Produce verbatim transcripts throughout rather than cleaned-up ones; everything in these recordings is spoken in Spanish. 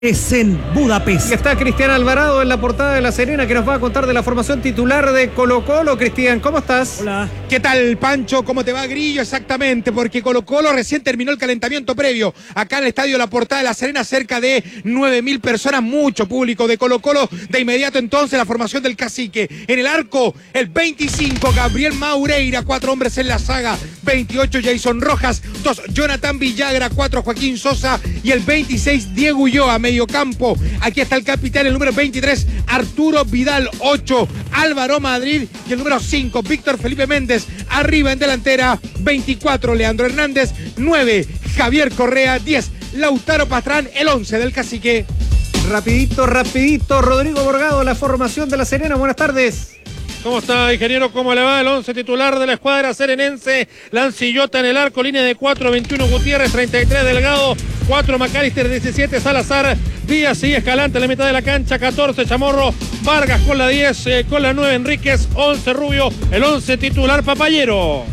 Es en Budapest. Y está Cristian Alvarado en la portada de La Serena, que nos va a contar de la formación titular de Colo Colo. Cristian, ¿cómo estás? Hola. ¿Qué tal, Pancho? ¿Cómo te va, Grillo? Exactamente, porque Colo Colo recién terminó el calentamiento previo. Acá en el estadio La Portada de La Serena, cerca de nueve mil personas, mucho público de Colo Colo. De inmediato entonces la formación del Cacique. En el arco, el veinticinco, Gabriel Maureira, cuatro hombres en la saga. veintiocho, Jason Rojas. dos, Jonathan Villagra. cuatro, Joaquín Sosa. Y el veintiséis, Diego Ulloa, medio campo. Aquí está el capitán, el número veintitrés, Arturo Vidal. ocho, Álvaro Madrid. Y el número cinco, Víctor Felipe Méndez. Arriba en delantera, veinticuatro, Leandro Hernández. nueve, Javier Correa. diez, Lautaro Pastrán. El once del Cacique. Rapidito, rapidito, Rodrigo Borgado, la formación de La Serena. Buenas tardes. ¿Cómo está, ingeniero? ¿Cómo le va? El once titular de la escuadra serenense. Lancillota en el arco, línea de cuatro, veintiuno Gutiérrez, treinta y tres Delgado, cuatro Macalister, diecisiete Salazar, Díaz y Escalante en la mitad de la cancha, catorce Chamorro, Vargas con la diez, eh, con la nueve Enríquez, once Rubio, el once titular Papayero.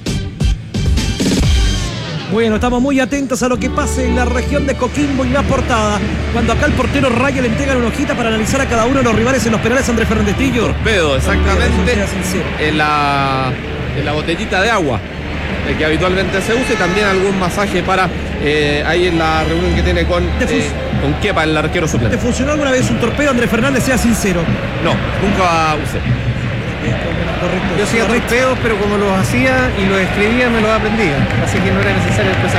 Bueno, estamos muy atentos a lo que pase en la región de Coquimbo y La Portada, cuando acá el portero Raya le entrega una hojita para analizar a cada uno de los rivales en los penales. Andrés Fernández Tillo. Torpedo, exactamente, en la, en la botellita de agua eh, que habitualmente se usa, y también algún masaje para eh, ahí en la reunión que tiene con, eh, con Kepa, el arquero suplente. ¿Te funcionó alguna vez un torpedo, Andrés Fernández? Sea sincero. No, nunca usé. Yo hacía torpedos, pero como los hacía y los escribía, me los aprendía. Así que no era necesario empezar.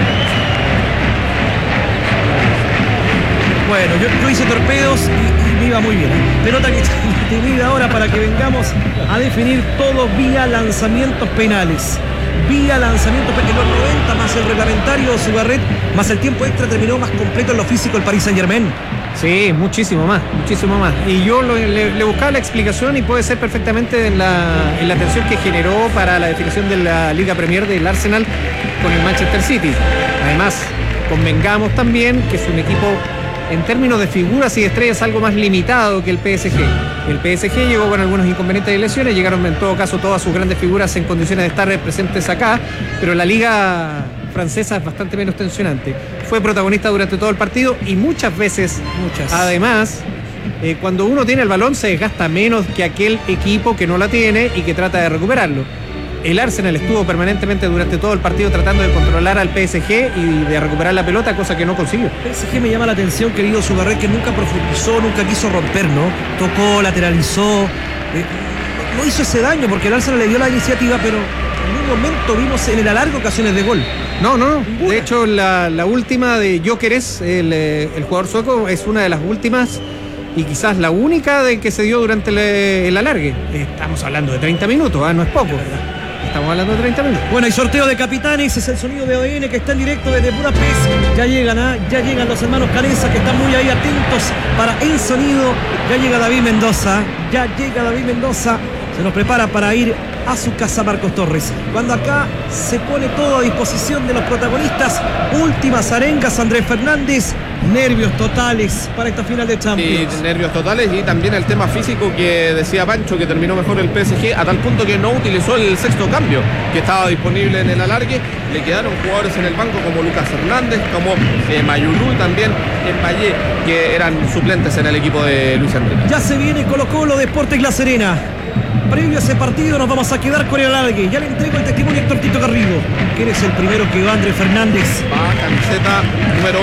Bueno, yo, yo hice torpedos y, y me iba muy bien. Pelota que está detenida ahora para que vengamos a definir todo vía lanzamientos penales. Vía lanzamientos penales. En los noventa más el reglamentario Sugarret, más el tiempo extra, terminó más completo en lo físico el Paris Saint-Germain. Sí, muchísimo más, muchísimo más. Y yo lo, le, le buscaba la explicación, y puede ser perfectamente en la, en la tensión que generó para la definición de la Liga Premier del Arsenal con el Manchester City. Además, convengamos también que es un equipo, en términos de figuras y de estrellas, algo más limitado que el P S G. El P S G llegó con algunos inconvenientes de lesiones, llegaron en todo caso todas sus grandes figuras en condiciones de estar presentes acá, pero la liga francesa es bastante menos tensionante. Fue protagonista durante todo el partido y muchas veces, Muchas. además, eh, cuando uno tiene el balón se desgasta menos que aquel equipo que no la tiene y que trata de recuperarlo. El Arsenal estuvo permanentemente durante todo el partido tratando de controlar al P S G y de recuperar la pelota, cosa que no consiguió. P S G me llama la atención, querido Sugarret, que nunca profundizó, nunca quiso romper, ¿no? Tocó, lateralizó, eh, no hizo ese daño porque el Arsenal le dio la iniciativa, pero en un momento vimos en el alargue ocasiones de gol. No, no, no. De hecho, la, la última de Gyökeres, el, el jugador sueco, es una de las últimas y quizás la única de que se dio durante el, el alargue. Estamos hablando de treinta minutos, ¿eh? No es poco. Estamos hablando de treinta minutos. Bueno, hay sorteo de capitanes, es el sonido de O N que está en directo desde Budapest. Ya llegan, ¿ah? Ya llegan los hermanos Canesa, que están muy ahí atentos para el sonido. Ya llega David Mendoza, ya llega David Mendoza. Se nos prepara para ir a su casa Marcos Torres. Cuando acá se pone todo a disposición de los protagonistas. Últimas arengas, Andrés Fernández. Nervios totales para esta final de Champions. Sí, nervios totales, y también el tema físico que decía Pancho, que terminó mejor el P S G, a tal punto que no utilizó el sexto cambio que estaba disponible en el alargue. Le quedaron jugadores en el banco como Lucas Hernández, como eh, Mayulú, también en Valle, que eran suplentes en el equipo de Luis Enrique. Ya se viene Colo Colo, Deportes La Serena. Previo a ese partido nos vamos a quedar con el alargue. Ya le entrego el testimonio a Héctor Tito Garrido, que eres el primero que va, Andrés Fernández. Va camiseta número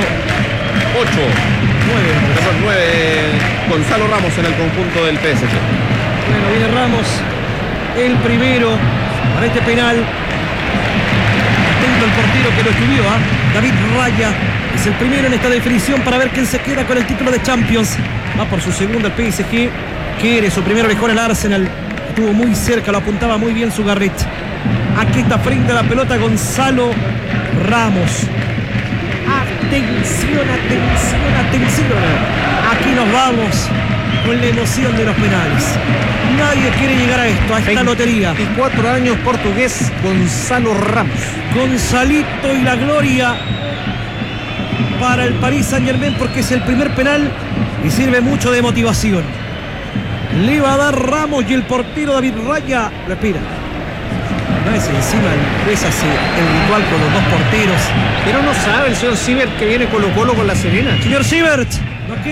ocho. nueve. Número nueve, Gonzalo Ramos en el conjunto del P S G. Bueno, viene Ramos, el primero para este penal. Atento el portero que lo estudió, ¿ah? David Raya es el primero en esta definición para ver quién se queda con el título de Champions. Va por su segundo el P S G, que eres su primero mejor el Arsenal. Estuvo muy cerca, lo apuntaba muy bien Sugarret. Aquí está frente a la pelota Gonzalo Ramos. Atención, atención, atención. Aquí nos vamos con la emoción de los penales. Nadie quiere llegar a esto, a esta lotería. veinticuatro años, portugués, Gonzalo Ramos. Gonzalito y la gloria para el Paris Saint-Germain, porque es el primer penal y sirve mucho de motivación. Le va a dar Ramos y el portero David Raya respira. No es encima, es así el ritual con los dos porteros. Pero no sabe el señor Siebert que viene Colo Colo con La Serena. Señor Siebert,